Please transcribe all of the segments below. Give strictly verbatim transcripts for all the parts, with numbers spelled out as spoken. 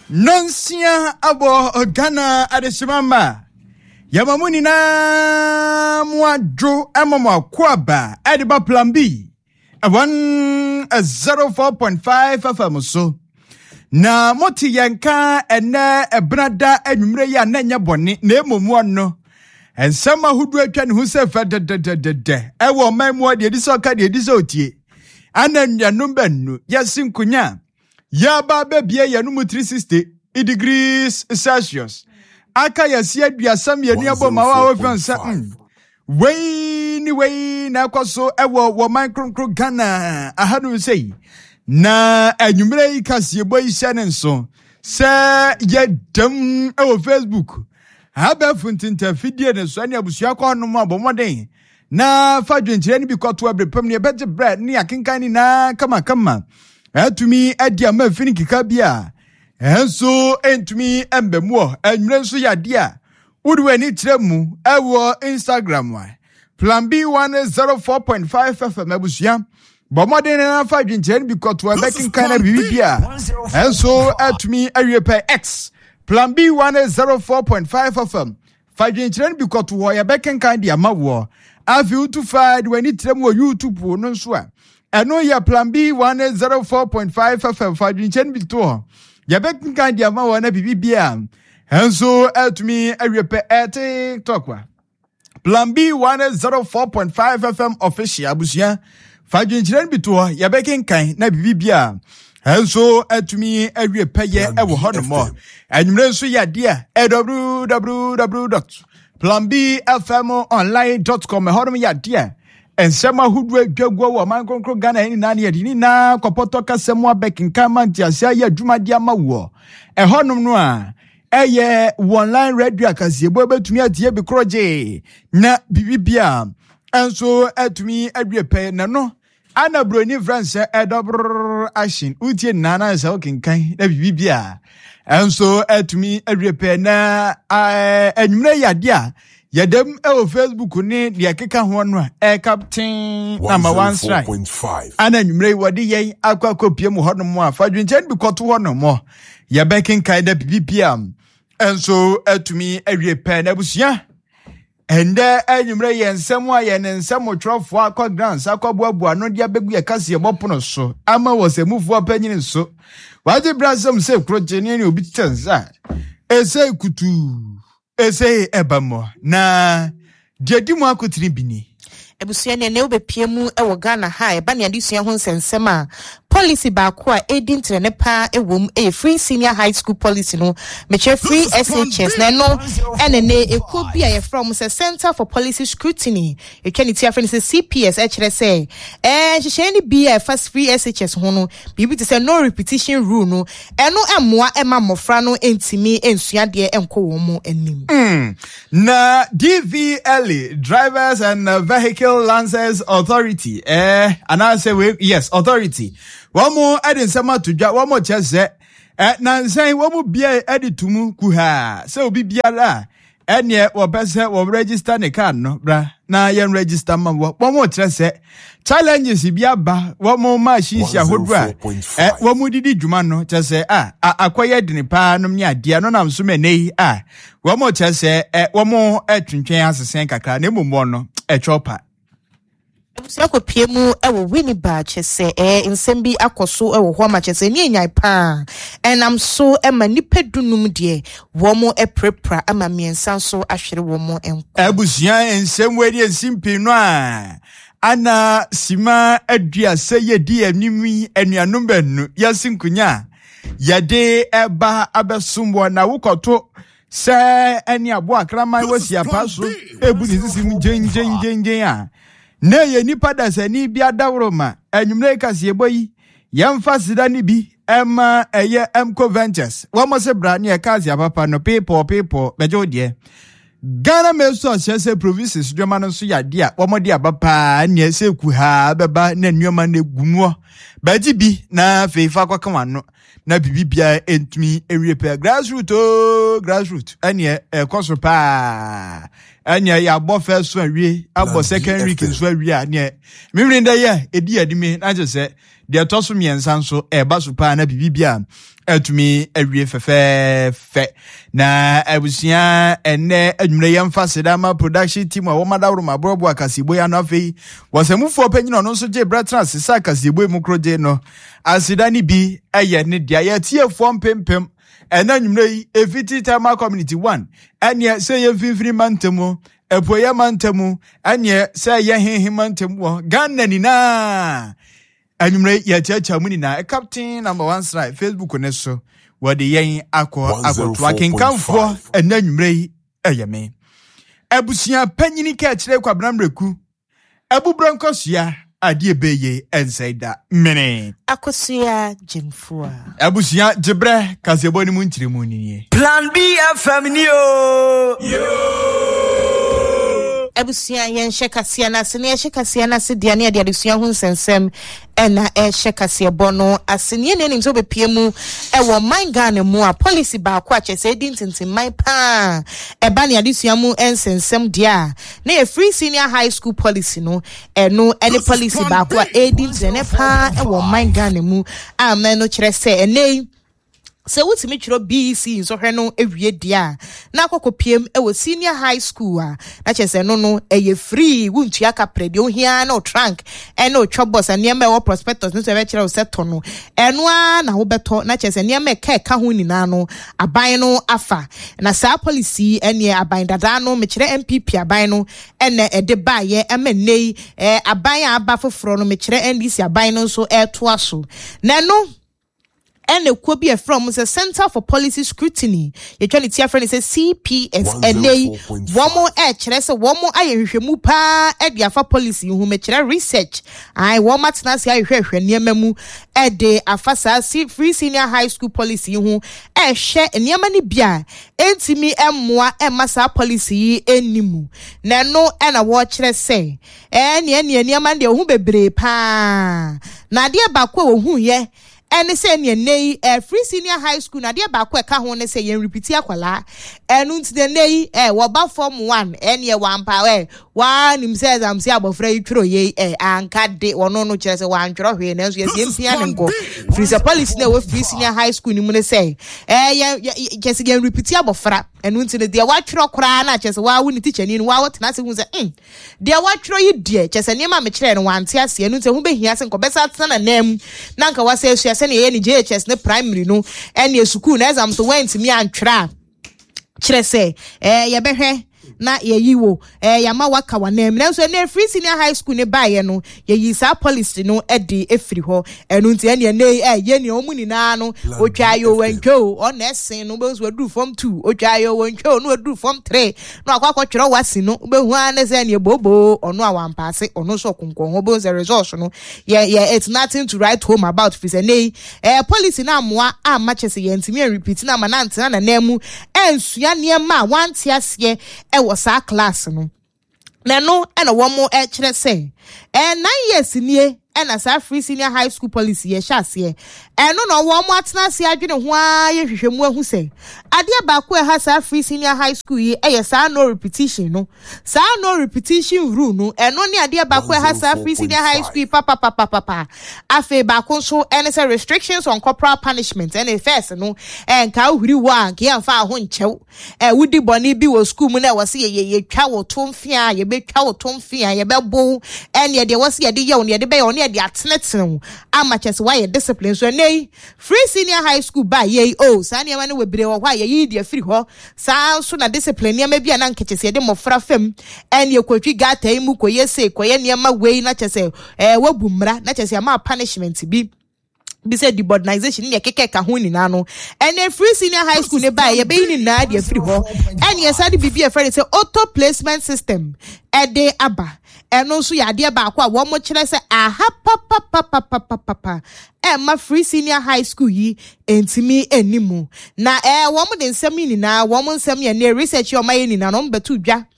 Nonsia abo Ghana adesimama Yamamuni na mwadro amama kwaba Ediba Plan B one zero four point five F M so na moti yanka ene ebrada enwumre ya nanya boni na emomu no ensama hudu atwa ne hu se fa de de de de ewo mamu de edi so ka de edi so tie ananya no benu yasinkunya ya ba bebie ya no three sixty degrees Celsius aka ya si aduasam ya ni aboma wa ofensa wey ni wey na kwaso ewo wo micro Ghana ahanu sei na enwumre ikasie boy shanenso se ye dam ewo Facebook ha funtinta fidie ne so ani abusua kwa no mo abomoden na fadwenkyere ni bikoto abrepam ne beje bread ni akenkan ni na kama kama atumi adia ma fini kika bia enso entumi embemu enwure nso yade a wudwe ni tremu ewo Instagram wa Plan B one zero four point five F M abusua bomodin na fadwenkyere ni bikoto abekenkan na bibia enso atumi awepe X Plan B one zero four point five F M fadwenkyere ni bikoto wo ya bekenkan dia mawo afi utufad we ni tremu YouTube no nso a eno ya Plan B one zero four point five F M fadwenkyere bi to ya bekenkan dia mawo na bibia enso atumi awepe TikTok wa Plan B one zero four point five F M official abusia fadwenkyere bi to ya bekenkan na bibia enso atumi awepe ye ewo honomo enwure nso ya dia w w w dot plan b f m online dot com honom ya dia ensema hudu adwagwa wo man konkro Ghana ni na ne yadi ni na kopoto kasemu abekinkan manti asia ya adwuma dia mawo e honom no a eye online radio akasie bo betumi atie bi kroje na bibibia enso atumi awepe na no ana broni France edobr action utie nana sa okinkan na bibibia enso atumi awepe na enwumre yade a yadem e Facebook ni de akeka ho no e captain number one strike ana enwumre wodi yen akwa kopie mu hono mo afadwenchen bi koto hono mo ya bekinkan da bibibia enso atumi awepe na busia ende enwumre yensem a ye nensem otwrofo akwa grants akwaboaboa no dia begu ye kase ye bopono so ama wosemufu apanyini so waje brasem se krojeni ni obi tenza ese kutu ese ebamo na diadimu akotiri bini ebusua ne ne obepiemu e wo Ghana ha e ba ne adesua ho nsensem a policy ba ko a edin trene pa ewom e free senior high school policy no meche free S H S na no ene ne ekobi a ye from se Center for Policy Scrutiny e keni tia friend se C P S h say eh hye ni bi e first free S H S ho no bibi te say no repetition rule no eno emoa ema mofra no entimi ensua de enko wo mu anim mm. na D V L Drivers and uh, Vehicle License Authority eh and I say we yes authority Wamo edi nsema tudwa wamo chese eh na nsen wamo bia edi tumu kuha se obi biara ene wo pese wo register ne car no bra na yen register ma wo wamo chese challenges bia ba wamo machines ya hodra eh wamo didi dwuma no chese ah akoye dini pa no nya dia no nam so menei ah wamo chese eh wamo etwentwen asesen kakra na emommo no e chopa Sako piemu ewo Winneba chese eh insembi akoso ewo ho ma chese ni enyan pa enam so e ma nipedunum de wo mo e prepra ama miensa so ahwere wo mo enko abusia ensem wedi ensimpi no a ana sima adua seye di animi anuanom banu yasinkunya yade eba abesumbo na wukoto se eni abo akraman wasi apaso ebu ni sisim jenjen jenjen a na ye nipa da sani bia dawroma enwumre kase boyi yamfa sida ni bi ema eye Emco Ventures wamo se bra ne kase papa no people people bejo de Ghana meso se provinces dwema no so yade a wamo de abapa ne se ku ha beba na nnuama na gunuo Baji bi na feifa kwa kamano na bibibia entumi ewie pe grassroot oh grassroot anye e koso pa anye ya bo first one wie abo second week so wie anye mimri nda ye edi adimi na je se de toso miensa nso e ba so pa na bibibia etumi ewie fefe fe na abusia ene adwumre yemfa sedama production team a wo madawro mabrobo akasibo ya no afei wasemufo panyina no nso je bratras sisa akasibo mu kroje no asidani bi eye ne dia ya tie fo pempem ena adwumre yi efiti tama community one ene se ye finfini mantemu epoya mantemu ene se ye henhe mantemu Ghana ni na Anumre ya chacha muni na captain number one strike Facebook ne so wode yen akọ akọtwa kenkanfo enanumre eyeme abusia panyini ka kire kwabramreku abubrankosia ade ebeye ensaida mene akosia jemfua abusia jebre kasebo ni muntire mu ni Plan B F M ni o yo abusia yen shekasia na sene shekasia na se dia ne dia desua hu nsensem ena e shekasia bono asene ne nim so bepie mu e wo man Ghana mu a policy ba kwa chese di ntintin man pa e ba ne adesua mu ensensem dia na e free senior high school policy no e no any policy ba kwa e di ntintin pa e wo man Ghana mu a man no kire se enei se wutimi chiro B E C so hwe no ewie dia na akokopiem e wo senior high school a na chese no no eye free wuntua kaprede ohia na o trunk e na o chobos aniema e wo prospectus no se be kire o seto no eno a na wo beto na chese aniema ka ka ho nyina no aban no afa na sa policy ene aban dada no me kire M P P aban no ene e de baye e menei e aban aba foforo no me kire N D C aban no so e to aso na no and a quibia from the Center for Policy Scrutiny. You try to tell friend say C P S N A. One more edge, that's a one more I mupa edia for policy who make research. I want much nasi I hear near memu ed de afasa free senior high school policy who e share and yamani bia enti mi emwa e masa policy enimu. Na no and a watch let's say. And yen yen yamandi who bebre pa. Na dia bakwe who ye. And say near nay a free senior high school na dia ba kwa ka ho ne say yen repeat akwala enu nti de nay eh wo ba form one en ye one power one him says am say abofra yitro ye eh anka de wono no kire say wan twro hwe na so ye mpia ne ngo free the policy na we free senior high school ni mu ne say eh ye kese gen repeat abofra enu nti de wa twro kora na kese wa wo ni teacher ni wa wo tena se hu say mm de wa twro yi de kese ne ma me kire no wan te ase enu nti hu be hia se nko besa tena nam na nka wa say se ne ye ni J H S ne primary no ene school na exam so went me antwa kire say eh ye behwe na ye yiwo eh yama waka wanem na so ne free senior high school ne baye no ye yi sa policy no e de efiri ho enu nti ene ne eh ye ne omu ni na no otwayo wentwo on esen no be so do form two otwayo wentwo no do form three no akwa kwotwero wasi no be hu an se ne bobo ono awampase ono so konkon ho be the results no yeah yeah it's nothing to write home about fi se ne eh policy na moa a matches ye ntimi repeat na manante na nemu ensua ne ma wanti ase was our class no na no and a one more e kire say and nine years nie and as a free senior high school policy ye sha se and no no one more atena se adwene ho a ye hwehwemu ahu say ade ba ko e ha sa free senior high school yi e ye sa no repetition no sa no repetition rule no and no ne ade ba ko e ha sa free senior high school papa papa papa afi ba ko so and say restrictions on corporal punishment and e first no and ka huri wa ke ya fa ho nchew e wudi boni bi wo school mu na wo se ye ye twa wo tomfia ye be twa wo tomfia ye be bo and ye de wo se ye de ye wo ne de be ye wo ne de ateneten amaches why discipline so nei free senior high school ba ye oh sa ne ma ne webre wo hwa ye yi de free ho sa so na discipline ne ma bia na nkechese de mofra fam en ye kwatwi gata yi mu koye se koye ne ma wei na chese eh wabumra na chese ma punishment bi be said the modernization ne keke ka ho ni na no and free senior high school ne ba ye be ni na de free ho and ye sa de bibi e friend say auto placement system e de aba eno so ya de ba kwa wo mo kire say aha papa papa papa papa e ma free senior high school yi entimi enimu na eh wo mo de nsem ni na wo mo nsem ye ne research yo ma ye ni na no betu dwa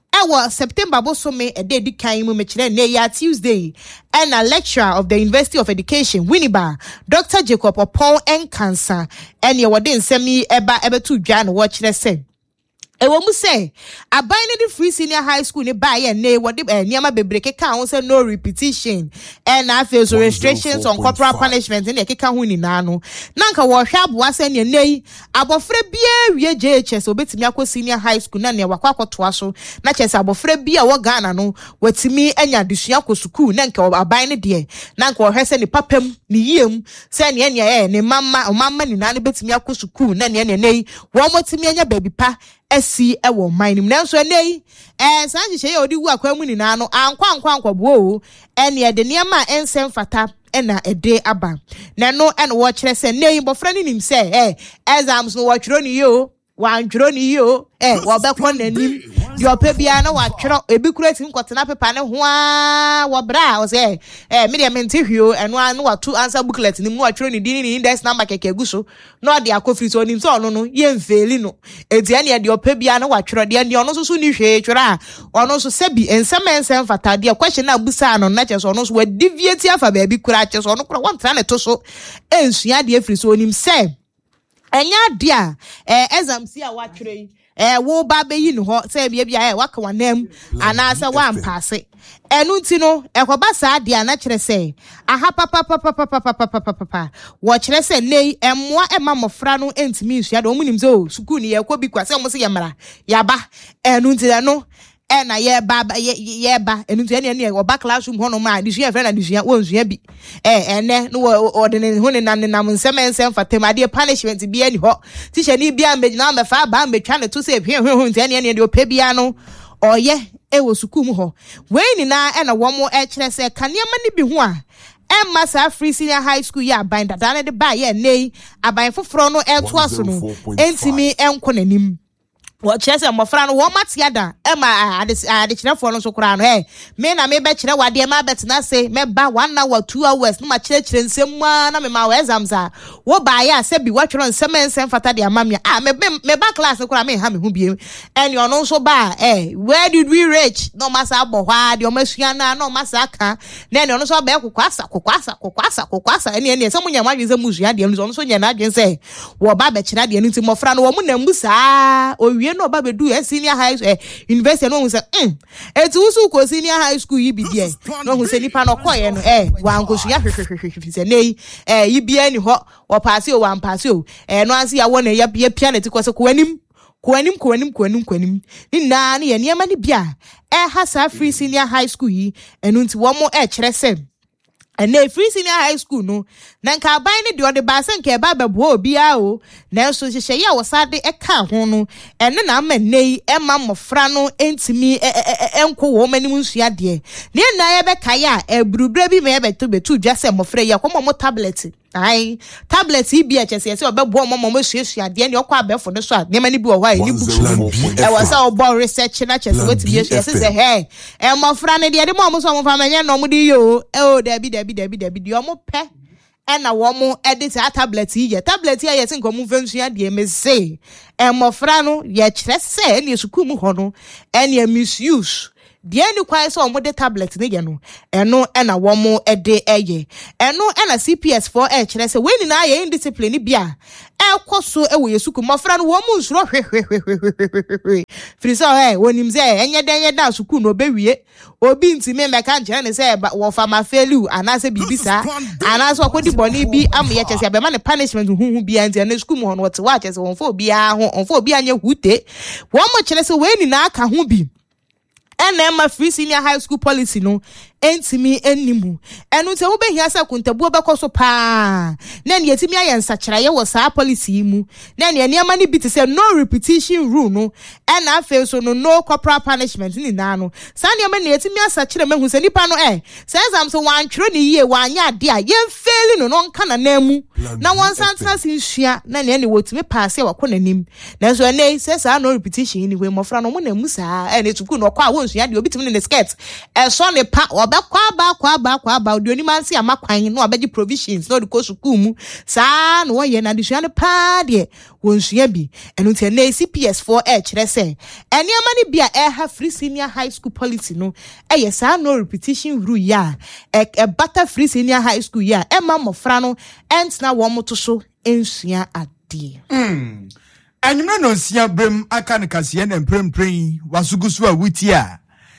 Ewa September bosome a day di kan mu mechire na ya Tuesday and a lecturer of the University of Education Winneba Doctor Jacob Opon Enkansa and ye wode nsemi eba ebetu dwa no wo kire se ewo mu say aban ne the free senior high school ne ba ye na wode niama bebreke kan ho say no repetition and after so restrictions on corporal punishment ne keka ho ni na no nanka wo hwa aboa say ne nei abofre bia wie J H S obetimi akọ senior high school na ne wakọ akotoa so na chese abofre bia wo Ghana no watimi anya desua akọ school na nka aban ne de nanka wo hwe say ne papam ne yiem say ne ne eh ne mama mama ni na ne betimi akọ school na ne ne nei wo motimi anya baby pa esi ewo minim nanso enei eh sanji ye odi wu akwamu ni na no ankwa ankwa ankwabuo ene ede niam a ensem fata ena ede aba na no ene wo kire se nei bofra ni nim se eh exams no wo twiro ni yo wan twiro ni yo eh wo be ko nanim yo pe bia na wa twiro ebi kurati nkotena pepa ne ho a wo bra wo se eh me de menti hwio eno anu wa two answer booklet ni mu wa twiro ni din ni index number keke guso no de akofiri so nim so ono no ye mfeli no eti ene de ope bia na wa twiro de ne ono so so ni hwe twiro a ono so sebi ensem ensem fata de question na busa no na cheso ono so wa deviate afa ba bi kura cheso ono kura won tra ne to so ensua de afiri so nim se enya dia eh exam si a wa twiro yi eh wo ba be yi no ho say bia bia eh waka wanam ana say wan pass enu nti no ekoba saa dia na kire say aha papa papa papa papa papa wo kire say nei emmoa ema mofra no entimi nsua do munim zo sukuu ni ye ko bi kwa say mo se yemra yaba enu nti no ena ye ba ye ba enu nti ene ene oba classroom ho no ma disua friend na disua wo nsua bi eh ene no wo de ne ho ne nan nam nsem nsem fatemade punishment bi ani ho teacher ni bia mbegina ma fa ba mbetwa ne to say hwe hwe nti ene ene de opa bia no oye e wo sukuu mu ho we ni na ena wo mo e kire se kanema ni bi ho a Emma sa free senior high school ya aban dada ne de ba ye nei aban foforo no e to aso no entimi enko nanim wo chese mofra no wo matiada ema ade ade kirefo no so kura no eh me na me be kire wade ma betina se me ba one hour two hours no ma kire kire nsem na me ma wo exams a wo ba ya se bi wo tworo nsem nsem fata de amamia ah me me ba class kura me ha me hu biem eni ono so ba eh where did we reach no masa abohwa de o masua na no masa aka na eni ono so ba kokwasa kokwasa kokwasa kokwasa eni eni se munya ma dwense musua de ono so nya na dwense wo ba be kire de nti mofra no wo mu na mbusa owie no ba be do senior high eh university no hu say mm etu usu ko senior high school yi bi die no hu say nipa no koye no eh wan ko suya hwehwehwehwe say nei eh yi bia ni ho wo pass o wan pass o eh no ansi ya wo na ya bia pia na ti ko se ko anim ko anim ko anim ko anim ko anim ni na ni ye niam ni bia eh ha sa free senior high school yi enu nti wo mo eh kire se and na free senior high school no na nka aban ne de ode ba se nka eba bebo obi a o na so hyehyɛ ya wosade e ka ho no ene na ama nei e ma mofra no entimi enko wo manim nsua de ne na ye be kaya e burubra bi me be to betu dwa se mofra ya komo mo tablet ai tablet bi a chese se obebo mo mo suasua de ne okwa abefo ne so a ne mani bi wo ha ni buku e wasa obo research na chese wetimi yes se he e mofra ne de de mo mo so mo fa manye no mo di yo e o da bi da bi da bi da bi di o mo pe ena wo mo edit a tablet yi tablet ya yesin ko mu fensua de me se e mofra no ye kire se ne sukuu mu ho no ene misuse die ni kwai so mo de tablet ne ye no eno ena wo mo ede eye eno ena C P S four e kire se we ni na ye indiscipline bia e koso e wo yesuku mofra no wo mu nsuro hwehwehwehwe friso eh wonim ze enye den ye da suku no bewie obi ntime meka nkere ne se wo fa ma felu anase bibisa anase okodi boni bi am ye chese abema ne punishment huhu bia ntia na suku mo no wote wa chese won fa obi a ho on fa obi anye hute wo mo kire se we ni na aka ho bi ena ma free senior high school policy no entimi enimu enu te wo behia se kuntabuo bekoso pa na ne yetimi ayensa kyeraye wo saa policy mu na ne niam ani bit say no repetition rule no ena afa so no no corporal punishment ni na no saa niam ne yetimi asa kyere mahu se nipa no eh say exam so wan twero ne yie wanya ade a yen fail no no nka na namu na won santra sinhua na ne ne wotimi pass e wakọ nanim na so ne say saa no repetition ni we mofra no mo na mu saa ene tuku no kwa nsuya de obi timi ne skirt e so ne pa obekwa ba kwa ba kwa ba odi oni mansi amakwan no obeji provisions no de ko school mu saa no ye na de nsuya ne pa de wo nsuya bi enu tie na C P S four e kire se eni amani bia e ha free senior high school policy no e ye saa no repetition rule ya e, e bata free senior high school ya e ma mofra no ent na wo moto so ensua ade mm anyuma no sia brem aka ne kase na mprempren wasugusu a wuti a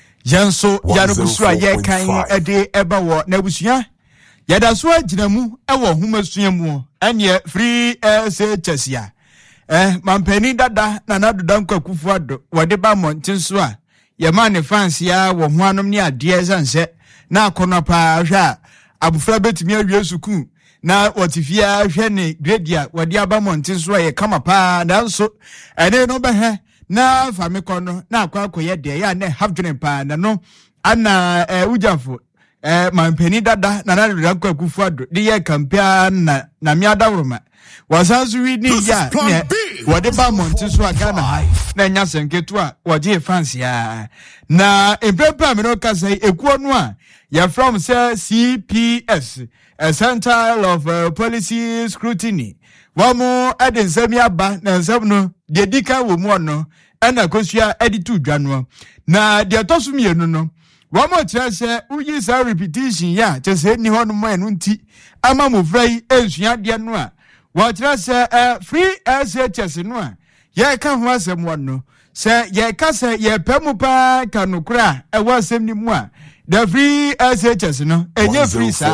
yenso yanugusu a ye kan ede eba wo na busua yada so aginamu e wo homasua mu ene free S H S ya eh mampani dada na nadoda nkwakufu ado wode ba monten so a ye ma ne fans ya wo ho anom ne ade sanse na akono pa hwa abufra betimi awie suku na watifia hwe ne gradia wode aba monten so ye kama pa nanso ene no be na famikono na akwa akoye de ya na half pa na no ana eh, ujafo eh mampani dada na nadoda nkwakufu ado de ye kampia na na miadawroma wasansu wi ni ya ne wode ba monte so aga na na nya senketu a wode fans ya na empepa me no kasa ekuo no a ya from say C P S a Center of uh, Policy Scrutiny wamo edensemi aba na nsem no de dika wo mu no na kosua editu dwano na de tosu mienu no wamo chese uyi sa repetition ya chese ni hono mo enu nti ama mo frai ensua de no a what was uh, free S H S no a ye ka ho asem wono se ye ka se ye pemu pa kanokura e wo asem ni mu a the free S H S no enye free sa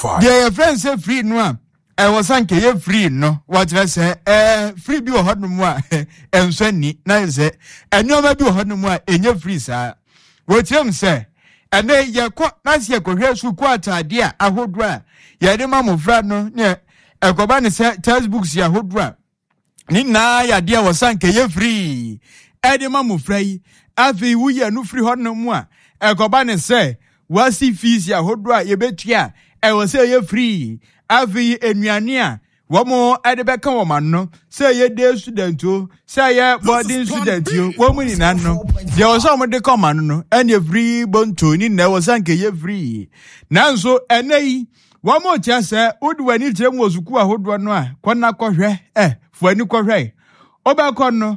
ye friends say free no a e wo sanke ye free no what was uh, free bi wo hono mu a enso ni na ze enoma bi wo hono mu a enye free sa wo tiam se ene ye ko na se ko hwe su ko atade a ahodo a ye de ma mo fra no ne ekoba ne textbooks ya hodra ni na ya dia wosanke ye free ede ma mo frai afi wu ye no free hono mu a ekoba ne se wasi fees ya hodra ye betua e wo se ye free afi enuane a wo mo ede be kan wo man no se ye day student o se ye boarding student o wo mu ni na no de wo so mo de kan man no ene free bonto ni na wosanke ye free nanso enei wamo chese udwani tiremu ozuku ahodo no a kona kohwe eh fuani kohwe obekọ no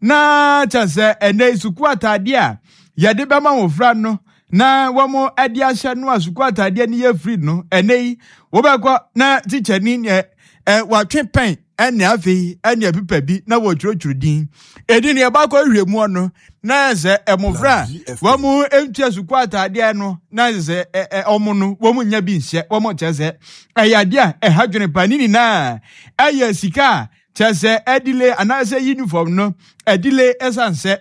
na chese ene isuku atade a yede bema wofra no na wamo adi ahye no asuku atade ni ye free no ene obekọ na teacher ni eh watwe pen ene afi ene apipa bi na wo churochuru din edi ne ebakọ hwemu no na ze emofra wamu entu asuku atade no na ze omuno wamu nya bi nse wamu cheze ayade a ehadwene panini na aya sika cheze edile anase uniform no edile esanse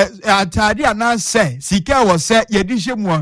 atade anase sika wo se yedihye mu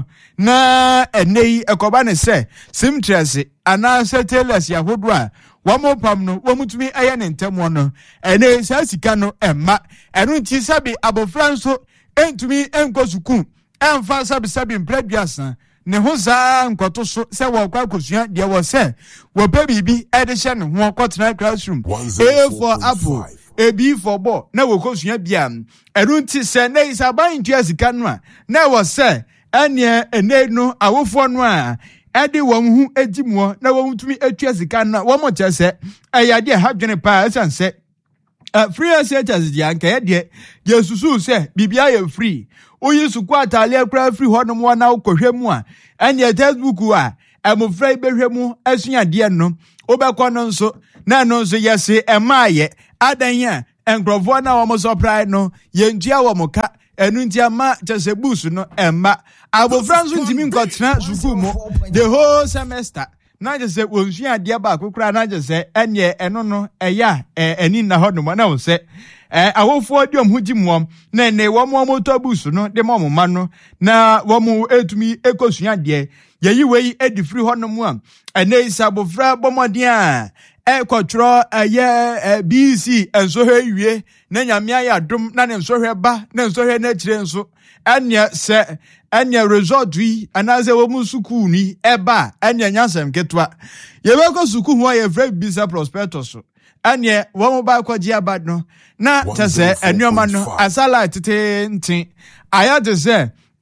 na enei ekoba ne se simtrese anase tailors yahodo a wamo pam no wamutumi aye ne ntemo no ene sa sika no emma enu nti sabi abofranso entumi enkosuku emfa sabi sabi mpleduasa ne ho za nkoto so se wo kwa kosua de wo se wo pe bibi e de hye ne ho kwotena classroom A for apple A B for ball na wo kosua bia enu nti se ne isaban ntua sika no a na wo se ene ene no awofo no a edi wo hu ejimuo na wo mutumi atua sika na wo mo chese ayade hadwene pa sanse uh, free S H S dia nka ye de ye susu se bibia ye free oyi suku atale akra free ho no mo na ukohwe mu a ene textbook a emofra ibehwe mu asua de no obekọ no nso na no nso yese emaye adan ya enkrofo na wo mo surprise no ye ntua wo mo ka enu ntia ma chese boost no emma abofranso ntimi nkotena suku mu the whole semester na je se wonsua de ba akokura na je se ene eno no eya eni na ho no na wo se eh awofo de omhugi muom na ne wo mo motobus no de mo ma no na wo mo etumi ekosua de yeyi wei edi free ho no mu am ene isabofra bomoden a e kotro eye B C enso hwe wie na nyame ayadom na ne nso hwe ba na nso hwe na kire nso anya se anya result wi anaze wo mu suku ni eba anya nyasem ketwa ye be ko suku ho ye free visa prospectus anya wo mo ba kwaji abad no na tese enyoma no asala tete ntin aya de se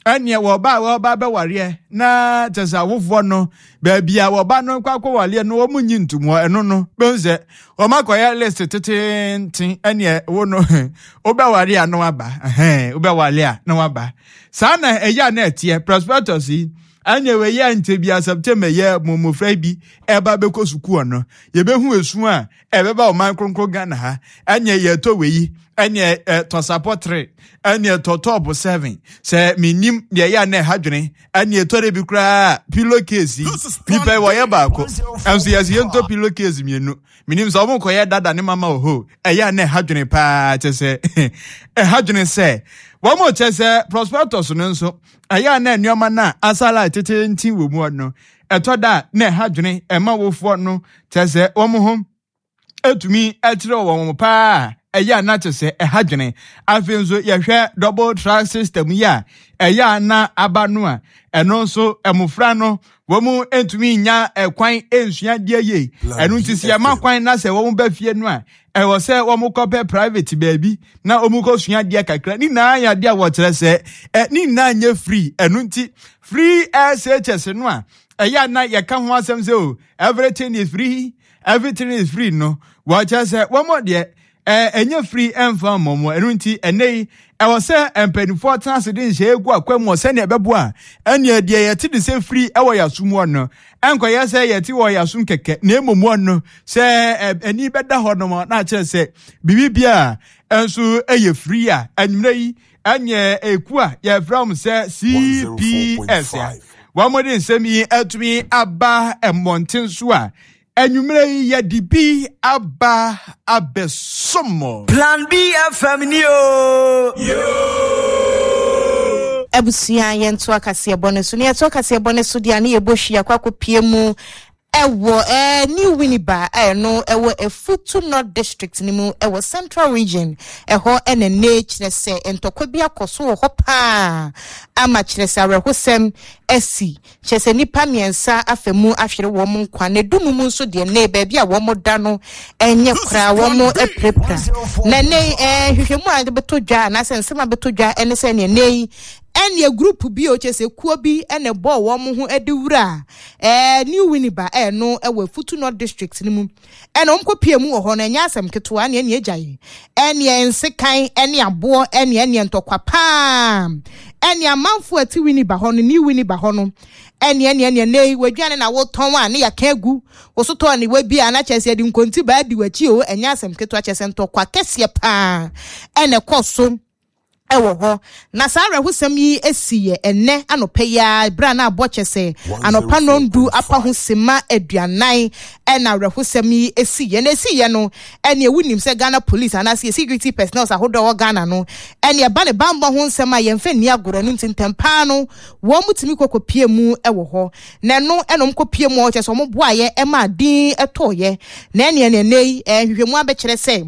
anya wo ba wo ba be ware na tesa wofo no ba bia wo ba no kwakọ wale no wo munyi ntumo eno no be nse o makoya list tetentin anya wo no o be ware anu aba eh o be wale a na waba sa na eya na etie prospectus anya we ya ntebia September ye momofra bi eba be kosuku no ye be hu esu a ebe ba o man kronkro Ghana ha anya ye to we anya to support three anya to top seven se minim ye ya na hadwene anya to re bi kra pillowcase people wo ye ba ko enso ye ye to pillowcase mienu minim so mo ko ye dada ne mama oho e ya na hadwene pa chese e hadwene se wo mo chese prospectus no nso aya na nneoma na asala tete nti wo mu no etoda na hadwene ema wofo no chese wo mo ho etumi etire wo mo pa aya na chese e hadwene afenzo ye hwe double track system ya aya na abanu a eno so emufra no wo mu etumi nya ekwan ensua die ye enu ntisi ya makwan na se wo mu ba fie no a e wo se wo mu kope private baby na o mu ko sua die kakra ni na ya dia wo kire se e ni na nya free enu nti free S H S no a aya na ye ka ho asem se o everything is free everything is free no wo kire se wo mo de eh enya free emfa momo enu nti enei e wo se empanifo transe din hye egu akwamu se ne ebebo a ene de ye ti de se free e wo yasum no enko ye se ye ti wo yasum keke na emomu no se eni beda ho no na kire se bibibia enso eye free a enmrei anye eku a ye from se C P S ya wa modin semi atumi aba emonten so a Enyumere ya dibi aba abesomo. Plan B F M ni o. Yo. Ebusia yentu akase bonesu ni eto akase bonesu dia na yebohia kwakọ piemu ewo eh New Winneba eh no ewo Efutu North District ni mu ewo Central Region eho ene ne kire se entokwa bi akoso ho pa ama kire se awehosem esi kire se nipa miensa afemu ahwere wo mu nkwa ne dumu mu nso de ne ba bia wo mu da no enye kra wo mu eprepra na ne eh hwehwemu a de betodwa na se nsema betodwa ene se ne nei ene group bi o chese kuo bi ene bo wo mu ho ediwura eh New Winneba eh no ewo Efutu North District ni mu ene omkopie mu wo ho na nya asem ketewa ne ene ejaye ene ensekan ene abo ene ene ntokwa pa ene amanfo ati Winneba ho no New Winneba ho no ene ene ene nei wadwane na wo ton a ne yakagu wo so to ne wabi ana chese edi nkonti ba di wachi o enya asem ketewa chese ntokwa kese pa ene koso ewo ho na sare husam yi esiye enne anope ya bra na abochese anopa nondu apa husema aduanan ena rehusam yi esiye na esiye no ene ewunim se Ghana police ana se security personnel ahodo wo Ghana no ene ba ne bambo ho nsema ye mfa ni agoro no ntintempa no wo mutimi kokopie mu ewo ho na no enom kopie mu o chese mo boaye ema din etoye na ene ene nei ehwehwemu abekere se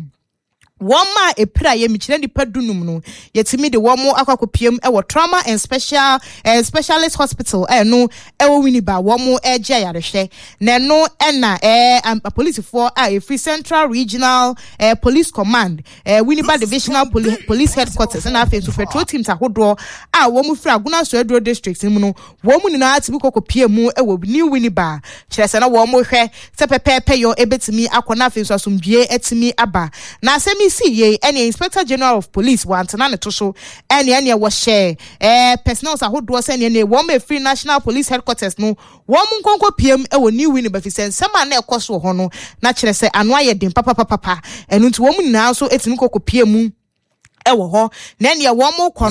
Woma epira ye michire di padunum no yetimi de womo akwakopiem e wo trauma and special uh, specialist hospital eh no e wo Winneba womo eje yarehwe na no ena eh um, police for a free Central Regional uh, Police Command uh, Winneba Divisional Poli Police Headquarters na afi so patrol teams ahodo a womo free Aguna Soedo district mu no womo ni na atibi kokopiem mu e wo New Winneba kirese na womo hwe se pepepe yo ebetimi akona afi so asomdue etimi aba na asemi see ye any Inspector General of Police want na ne to so any any wo share eh personnel ahodo se ne wo me free National Police Headquarters no wo mu nkonko pm e wo New Winneba fi sen sama na ekoso ho no na kire se anu aye den papa papa enu nti wo mu nyina so etimi kokopie mu e wo ho na ne wo mu